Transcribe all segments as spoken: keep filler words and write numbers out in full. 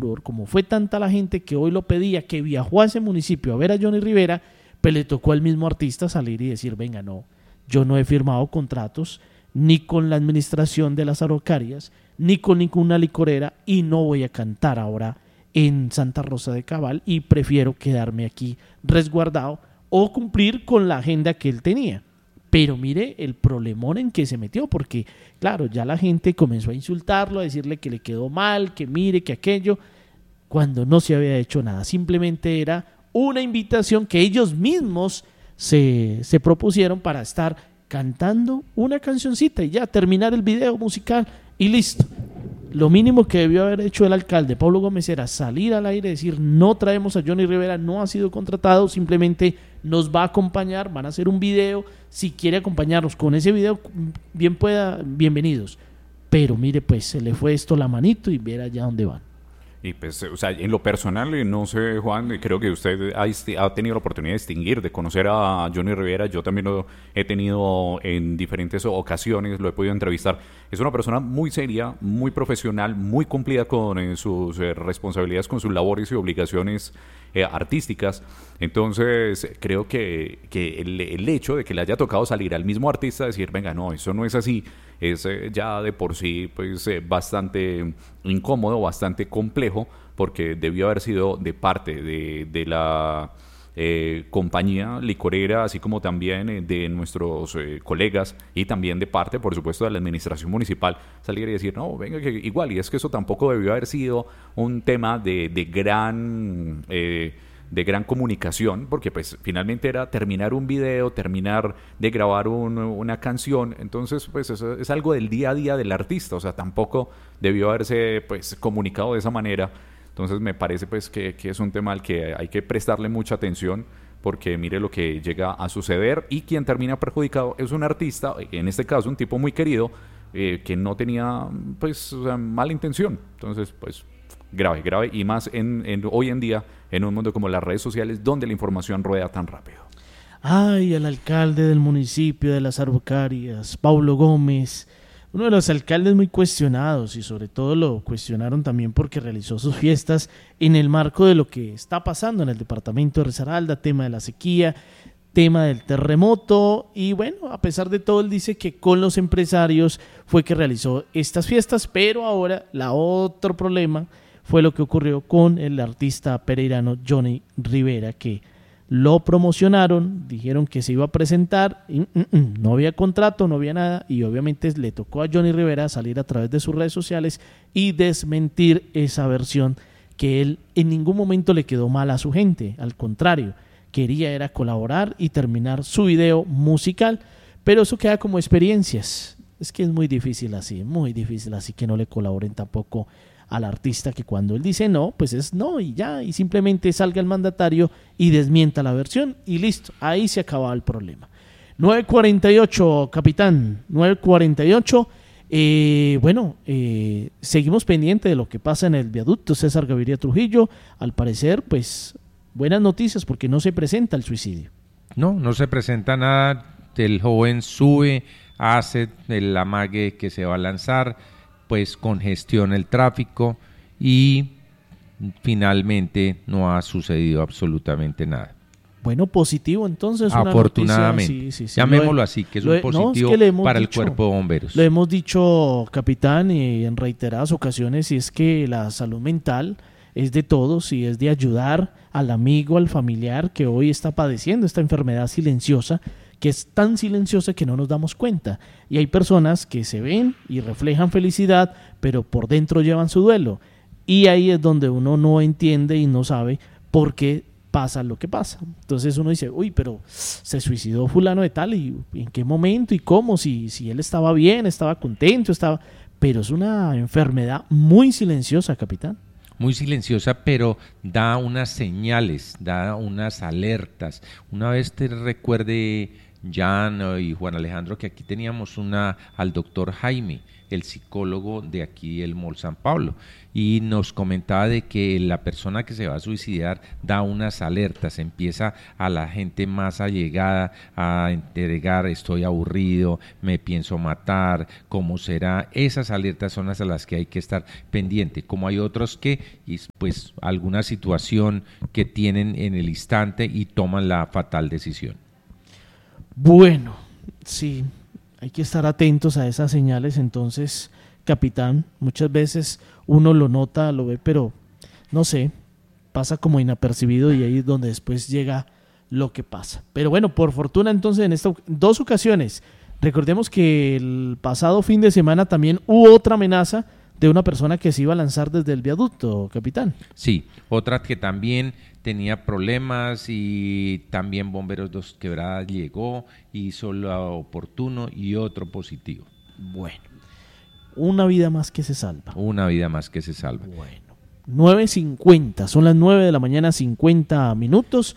procurador, como fue tanta la gente que hoy lo pedía, que viajó a ese municipio a ver a Johnny Rivera, pues le tocó al mismo artista salir y decir, venga, no, yo no he firmado contratos ni con la administración de las araucarias, ni con ninguna licorera, y no voy a cantar ahora en Santa Rosa de Cabal, y prefiero quedarme aquí resguardado o cumplir con la agenda que él tenía. Pero mire el problemón en que se metió, porque claro, ya la gente comenzó a insultarlo, a decirle que le quedó mal, que mire, que aquello, cuando no se había hecho nada. Simplemente era una invitación que ellos mismos se, se propusieron para estar cantando una cancioncita y ya terminar el video musical y listo. Lo mínimo que debió haber hecho el alcalde Pablo Gómez era salir al aire y decir, no traemos a Johnny Rivera, no ha sido contratado, simplemente nos va a acompañar, van a hacer un video, si quiere acompañarnos con ese video, bien pueda, bienvenidos. Pero mire, pues se le fue esto la manito y ver allá dónde van. Y pues, o sea, en lo personal, no sé, Juan, creo que usted ha, ha tenido la oportunidad de distinguir, de conocer a Johnny Rivera. Yo también lo he tenido en diferentes ocasiones, lo he podido entrevistar. Es una persona muy seria, muy profesional, muy cumplida con eh, sus eh, responsabilidades, con sus labores y obligaciones eh, artísticas. Entonces, creo que, que el, el hecho de que le haya tocado salir al mismo artista a decir, venga, no, eso no es así, es eh, ya de por sí pues eh, bastante incómodo, bastante complejo, porque debió haber sido de parte de, de la eh, compañía licorera, así como también eh, de nuestros eh, colegas, y también de parte, por supuesto, de la administración municipal, salir y decir, no, venga, que igual, y es que eso tampoco debió haber sido un tema de, de gran... Eh, de gran comunicación, porque pues finalmente era terminar un video, terminar de grabar un, una canción. Entonces pues eso es algo del día a día del artista, o sea, tampoco debió haberse pues comunicado de esa manera. Entonces me parece pues que, que es un tema al que hay que prestarle mucha atención, porque mire lo que llega a suceder, y quien termina perjudicado es un artista, en este caso un tipo muy querido, eh, que no tenía pues o sea, mala intención. Entonces pues grave, grave, y más en, en hoy en día, en un mundo como las redes sociales, donde la información rueda tan rápido. Ay, el alcalde del municipio de las Araucarias, Paulo Gómez, uno de los alcaldes muy cuestionados, y sobre todo lo cuestionaron también porque realizó sus fiestas en el marco de lo que está pasando en el departamento de Risaralda, tema de la sequía, tema del terremoto, y bueno, a pesar de todo él dice que con los empresarios fue que realizó estas fiestas, pero ahora la otro problema fue lo que ocurrió con el artista pereirano Johnny Rivera, que lo promocionaron, dijeron que se iba a presentar, y, mm, mm, no había contrato, no había nada, y obviamente le tocó a Johnny Rivera salir a través de sus redes sociales y desmentir esa versión, que él en ningún momento le quedó mal a su gente, al contrario, quería era colaborar y terminar su video musical, pero eso queda como experiencias. Es que es muy difícil así, muy difícil así que no le colaboren tampoco al artista, que cuando él dice no, pues es no y ya, y simplemente salga el mandatario y desmienta la versión y listo, ahí se acaba el problema. nueve cuarenta y ocho, capitán, nueve cuarenta y ocho. Eh, bueno, eh, seguimos pendiente de lo que pasa en el viaducto César Gaviria Trujillo. Al parecer, pues, buenas noticias porque no se presenta el suicidio. No, no se presenta nada. El joven sube, hace el amague que se va a lanzar, pues congestiona el tráfico y finalmente no ha sucedido absolutamente nada. Bueno, positivo entonces. Afortunadamente, una noticia, sí, sí, sí. llamémoslo he, así, que es un he, positivo no, es que para dicho, el cuerpo de bomberos. Lo hemos dicho, capitán, y en reiteradas ocasiones, y es que la salud mental es de todos y es de ayudar al amigo, al familiar que hoy está padeciendo esta enfermedad silenciosa, que es tan silenciosa que no nos damos cuenta. Y hay personas que se ven y reflejan felicidad, pero por dentro llevan su duelo. Y ahí es donde uno no entiende y no sabe por qué pasa lo que pasa. Entonces uno dice, uy, pero se suicidó fulano de tal, y en qué momento y cómo, si, si él estaba bien, estaba contento, estaba... Pero es una enfermedad muy silenciosa, capitán. Muy silenciosa, pero da unas señales, da unas alertas. Una vez te recuerde, Jan y Juan Alejandro, que aquí teníamos una al doctor Jaime, el psicólogo de aquí del Mall San Pablo, y nos comentaba de que la persona que se va a suicidar da unas alertas, empieza a la gente más allegada a entregar, estoy aburrido, me pienso matar, ¿cómo será? Esas alertas son las a las que hay que estar pendiente, como hay otros que, pues, alguna situación que tienen en el instante y toman la fatal decisión. Bueno, sí, hay que estar atentos a esas señales. Entonces, capitán, muchas veces uno lo nota, lo ve, pero no sé, pasa como inapercibido y ahí es donde después llega lo que pasa. Pero bueno, por fortuna entonces en estas dos ocasiones, recordemos que el pasado fin de semana también hubo otra amenaza de una persona que se iba a lanzar desde el viaducto, capitán. Sí, otra que también tenía problemas y también Bomberos Dos Quebradas llegó, hizo lo oportuno y otro positivo. Bueno, una vida más que se salva. Una vida más que se salva. Bueno, nueve cincuenta, son las nueve de la mañana, cincuenta minutos.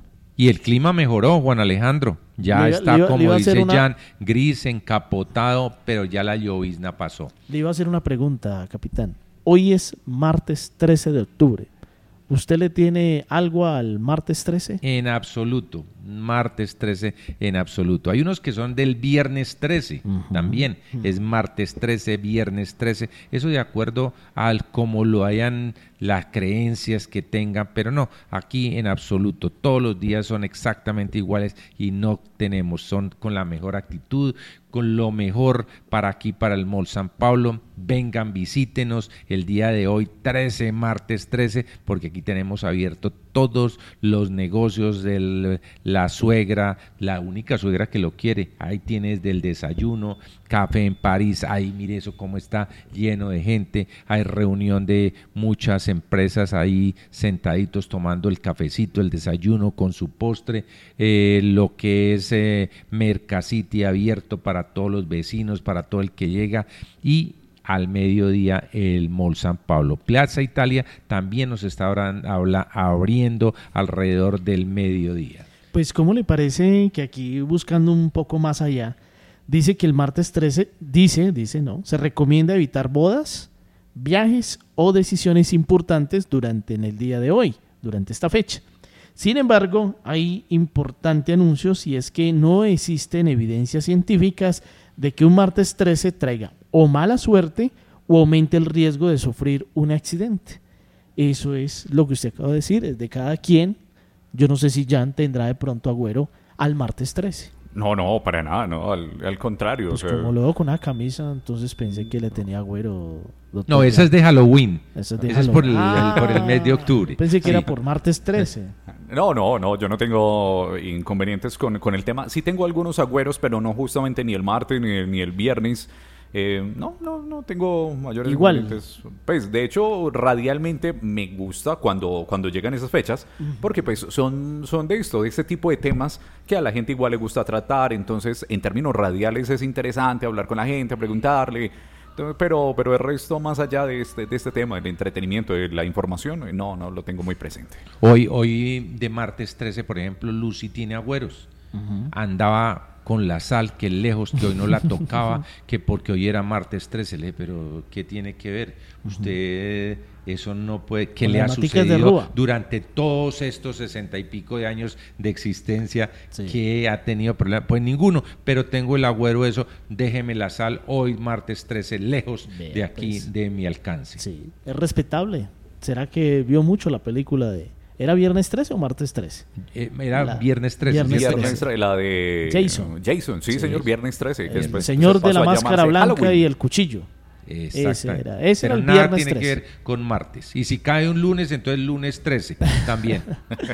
Y el clima mejoró, Juan Alejandro. Ya le, está, le, como le dice una... Jan, gris, encapotado, pero ya la llovizna pasó. Le iba a hacer una pregunta, capitán. Hoy es martes trece de octubre. ¿Usted le tiene algo al martes trece? En absoluto, martes trece en absoluto. Hay unos que son del viernes trece, uh-huh. también uh-huh. es martes trece, viernes trece, eso de acuerdo al cómo lo hayan, las creencias que tengan, pero no, aquí en absoluto, todos los días son exactamente iguales y no tenemos, son con la mejor actitud, con lo mejor para aquí, para el Mall San Pablo. Vengan, visítenos el día de hoy, trece, martes trece, porque aquí tenemos abierto todos los negocios de la suegra, la única suegra que lo quiere. Ahí tienes del desayuno, café en París, ahí mire eso cómo está lleno de gente, hay reunión de muchas empresas ahí sentaditos tomando el cafecito, el desayuno con su postre, eh, lo que es eh, Mercacity abierto para todos los vecinos, para todo el que llega, y al mediodía el Mall San Pablo. Plaza Italia también nos está habla, abriendo alrededor del mediodía. Pues ¿cómo le parece que aquí buscando un poco más allá, dice que el martes trece, dice, dice no, se recomienda evitar bodas, viajes o decisiones importantes durante en el día de hoy, durante esta fecha? Sin embargo, hay importante anuncio si es que no existen evidencias científicas de que un martes trece traiga o mala suerte o aumente el riesgo de sufrir un accidente. Eso es lo que usted acaba de decir, es de cada quien. Yo no sé si Jan tendrá de pronto agüero al martes trece. No, no, para nada, no, al, al contrario. Pues o sea... como lo veo con una camisa, entonces pensé que le tenía agüero. No, esa es de Halloween. Esa es, de esa Halloween. es por, el, ah, el, por el mes de octubre. Pensé que sí. era por martes trece. No, no, no, yo no tengo inconvenientes con, con el tema. Sí tengo algunos agüeros, pero no justamente ni el martes ni, ni el viernes. Eh, no, no, no tengo mayores Igual. inconvenientes. Pues, de hecho, radialmente me gusta cuando, cuando llegan esas fechas, uh-huh. porque pues son, son de esto, de este tipo de temas que a la gente igual le gusta tratar. Entonces, en términos radiales es interesante hablar con la gente, preguntarle. Pero, pero el resto, más allá de este, de este tema, del entretenimiento, de la información, no, no lo tengo muy presente. Hoy, hoy de martes trece, por ejemplo, Lucy tiene agüeros. Uh-huh. Andaba con la sal, que lejos, que hoy no la tocaba, que porque hoy era martes trece, le pero ¿qué tiene que ver? Usted, eso no puede, ¿qué le ha sucedido durante todos estos sesenta y pico de años de existencia? Sí. ¿Que ha tenido problemas? Pues ninguno, pero tengo el agüero, eso, déjeme la sal, hoy martes trece, lejos Vea, de aquí, pues, de mi alcance. Sí, es respetable. ¿Será que vio mucho la película de... ¿Era viernes trece o martes trece? Eh, era la, viernes trece. Viernes trece. Viernes trece. La de Jason. Jason, sí, sí. señor, viernes trece. Que el después, señor de la máscara blanca Halloween. Y el cuchillo. Ese era, ese Pero era el nada viernes tiene trece. que ver con martes. Y si cae un lunes, entonces lunes trece también.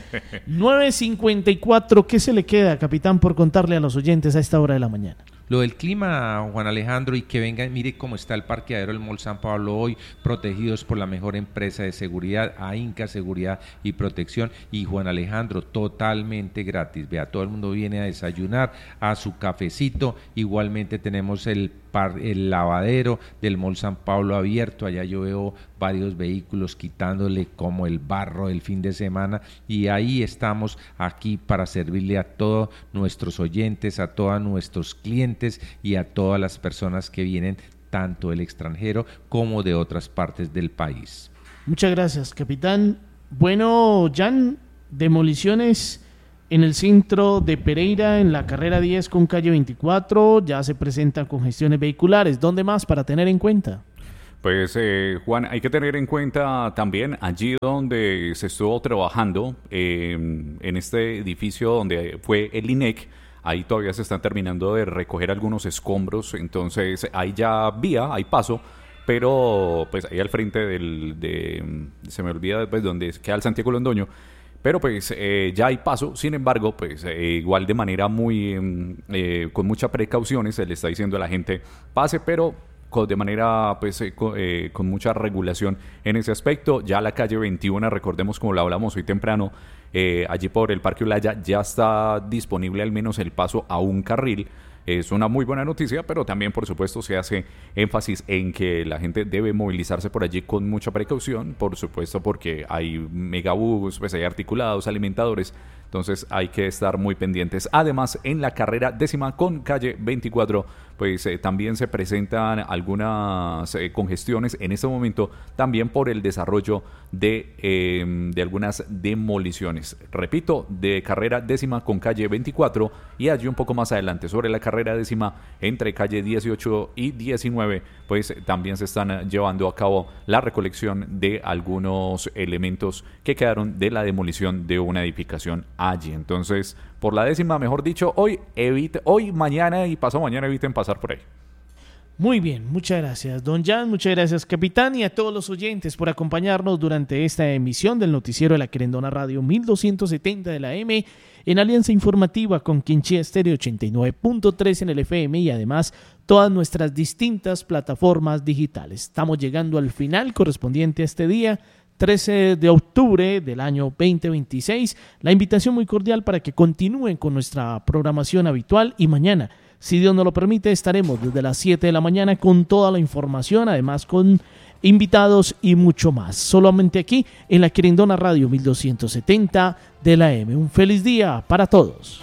nueve cincuenta y cuatro, ¿qué se le queda, capitán, por contarle a los oyentes a esta hora de la mañana? Lo del clima, Juan Alejandro, y que vengan, mire cómo está el parqueadero del Mall San Pablo hoy, protegidos por la mejor empresa de seguridad, AINCA Seguridad y Protección, y Juan Alejandro, totalmente gratis. Vea, todo el mundo viene a desayunar, a su cafecito, igualmente tenemos el, par, el lavadero del Mall San Pablo abierto, allá yo veo varios vehículos quitándole como el barro del fin de semana, y ahí estamos aquí para servirle a todos nuestros oyentes, a todos nuestros clientes y a todas las personas que vienen tanto del extranjero como de otras partes del país. Muchas gracias, capitán. Bueno, Jan, demoliciones en el centro de Pereira, en la carrera diez con calle veinticuatro, ya se presentan congestiones vehiculares. ¿Dónde más para tener en cuenta? Pues eh, Juan, hay que tener en cuenta también allí donde se estuvo trabajando, eh, en este edificio donde fue el I N E C, ahí todavía se están terminando de recoger algunos escombros, entonces hay ya vía, hay paso, pero pues ahí al frente del, de, se me olvida pues donde queda el Santiago Londoño, pero pues eh, ya hay paso. Sin embargo, pues eh, igual de manera muy, eh, con mucha precauciones se le está diciendo a la gente pase, pero de manera pues eh, con, eh, con mucha regulación en ese aspecto. Ya la calle veintiuno, recordemos como lo hablamos hoy temprano, eh, allí por el Parque Olaya ya está disponible al menos el paso a un carril. Es una muy buena noticia, pero también por supuesto se hace énfasis en que la gente debe movilizarse por allí con mucha precaución, por supuesto porque hay megabús, pues hay articulados, alimentadores, entonces hay que estar muy pendientes. Además, en la carrera décima con calle veinticuatro, pues eh, también se presentan algunas eh, congestiones en este momento, también por el desarrollo de, eh, de algunas demoliciones. Repito, de carrera décima con calle veinticuatro, y allí un poco más adelante sobre la carrera décima entre calle dieciocho y diecinueve, pues eh, también se están llevando a cabo la recolección de algunos elementos que quedaron de la demolición de una edificación allí. Entonces, por la décima, mejor dicho, hoy evite, hoy, mañana y pasado mañana eviten pasar por ahí. Muy bien, muchas gracias, don Jan, muchas gracias, capitán, y a todos los oyentes por acompañarnos durante esta emisión del noticiero de la Querendona Radio mil doscientos setenta de la M, en alianza informativa con Quinchía Estéreo ochenta y nueve punto tres en el F M, y además todas nuestras distintas plataformas digitales. Estamos llegando al final correspondiente a este día, trece de octubre del año veinte veintiséis. La invitación muy cordial para que continúen con nuestra programación habitual, y mañana, si Dios nos lo permite, estaremos desde las siete de la mañana con toda la información, además con invitados y mucho más. Solamente aquí en la Querendona Radio mil doscientos setenta de la M. Un feliz día para todos.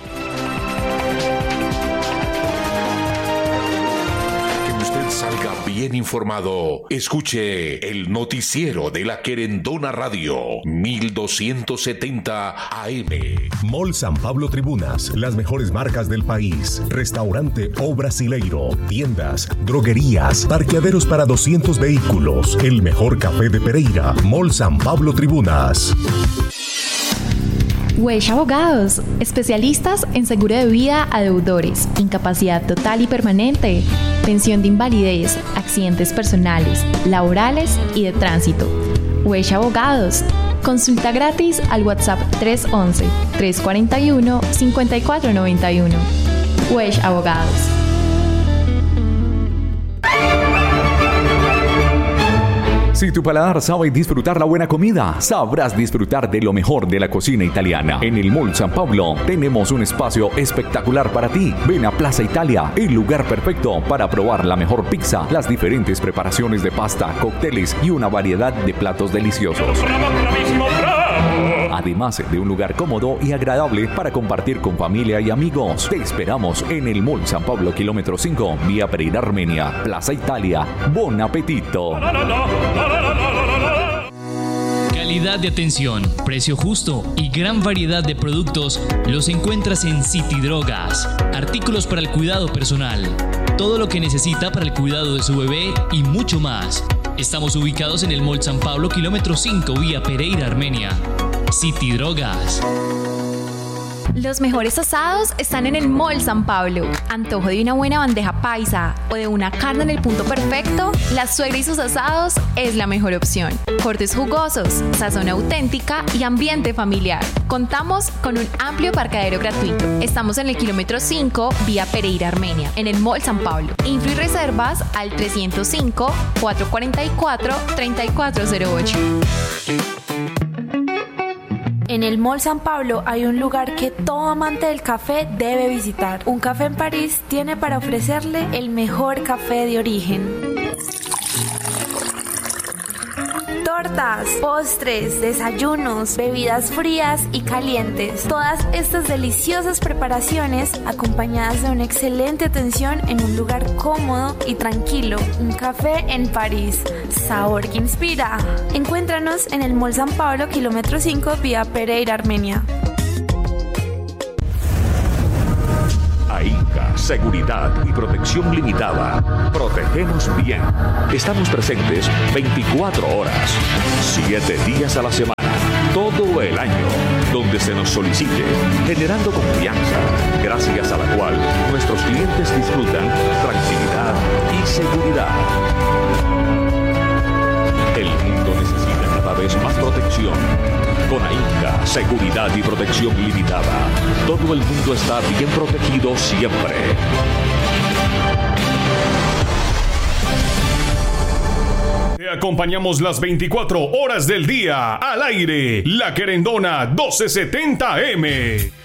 Bien informado, escuche el noticiero de la Querendona Radio mil doscientos setenta A M. Mall San Pablo Tribunas, las mejores marcas del país. Restaurante O Brasileiro, tiendas, droguerías, parqueaderos para doscientos vehículos. El mejor café de Pereira. Mall San Pablo Tribunas. Wesh Abogados, especialistas en seguro de vida a deudores, incapacidad total y permanente, pensión de invalidez, accidentes personales, laborales y de tránsito. Wesh Abogados, consulta gratis al WhatsApp tres once, tres cuarenta y uno, cincuenta y cuatro noventa y uno. Wesh Abogados. Si tu paladar sabe disfrutar la buena comida, sabrás disfrutar de lo mejor de la cocina italiana. En el Mall San Pablo tenemos un espacio espectacular para ti. Ven a Plaza Italia, el lugar perfecto para probar la mejor pizza, las diferentes preparaciones de pasta, cócteles y una variedad de platos deliciosos. Además de un lugar cómodo y agradable para compartir con familia y amigos. Te esperamos en el Mall San Pablo, kilómetro cinco, vía Pereira Armenia, Plaza Italia. ¡Bon apetito! Calidad de atención, precio justo y gran variedad de productos los encuentras en City Drogas. Artículos para el cuidado personal, todo lo que necesita para el cuidado de su bebé y mucho más. Estamos ubicados en el Mall San Pablo, kilómetro cinco, vía Pereira Armenia. City Drogas. Los mejores asados están en el Mall San Pablo. Antojo de una buena bandeja paisa o de una carne en el punto perfecto, La Suegra y sus asados es la mejor opción. Cortes jugosos, sazón auténtica y ambiente familiar. Contamos con un amplio parqueadero gratuito. Estamos en el kilómetro cinco, vía Pereira Armenia, en el Mall San Pablo. Info y reservas al trescientos cinco, cuatrocientos cuarenta y cuatro, treinta y cuatro cero ocho. En el Mall San Pablo hay un lugar que todo amante del café debe visitar. Un Café en París tiene para ofrecerle el mejor café de origen. tortas, postres, desayunos, bebidas frías y calientes. Todas estas deliciosas preparaciones acompañadas de una excelente atención en un lugar cómodo y tranquilo. Un café en París. Sabor que inspira. Encuéntranos en el Mall San Pablo, kilómetro cinco, vía Pereira, Armenia. AINCA, Seguridad y Protección Limitada. Protegemos bien. Estamos presentes veinticuatro horas, siete días a la semana, todo el año, donde se nos solicite, generando confianza, gracias a la cual nuestros clientes disfrutan tranquilidad y seguridad. El mundo necesita cada vez más protección. Con AINCA, Seguridad y Protección Limitada, todo el mundo está bien protegido siempre. Te acompañamos las veinticuatro horas del día al aire. La Querendona doce setenta eme.